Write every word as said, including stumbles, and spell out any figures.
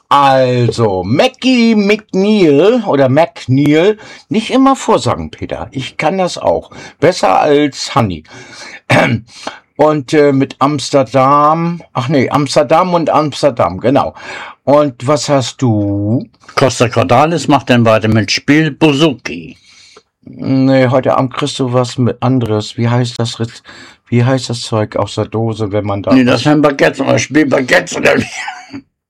Also, Mackie McNeil oder McNeil, nicht immer vorsagen, Peter. Ich kann das auch. Besser als Honey. Und äh, mit Amsterdam, ach nee, Amsterdam und Amsterdam, genau. Und was hast du? Costa Cordalis macht dann weiter mit Spiel Bouzouki. Nee, heute Abend kriegst du was mit anderes. Wie heißt das? Wie heißt das Zeug aus der Dose, wenn man da... Nee, das sind Baguettes oder Spiel Baguettes oder wie?